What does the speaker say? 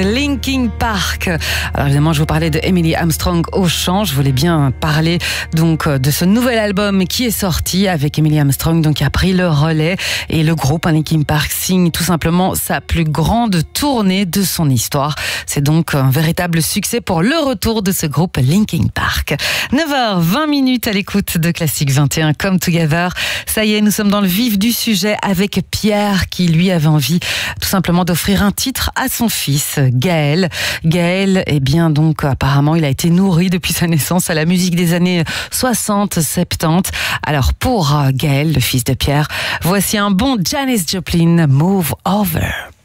Linkin Park. Alors évidemment, je vous parlais de Emily Armstrong au chant. Je voulais bien parler donc de ce nouvel album qui est sorti avec Emily Armstrong, donc qui a pris le relais, et le groupe Linkin Park signe tout simplement sa plus grande tournée de son histoire. C'est donc un véritable succès pour le retour de ce groupe Linkin Park. 9h20 à l'écoute de Classique 21, Come Together. Ça y est, nous sommes dans le vif du sujet avec Pierre qui lui avait envie tout simplement d'offrir un titre à son fils Gaël. Gaël, eh bien donc apparemment il a été nourri depuis sa naissance à la musique des années 60-70. Alors pour Gaël, le fils de Pierre, voici un bon Janis Joplin, Move Over.